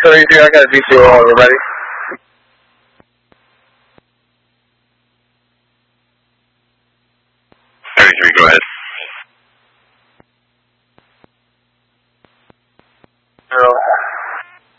33, I got a DCO on you, ready? Go ahead.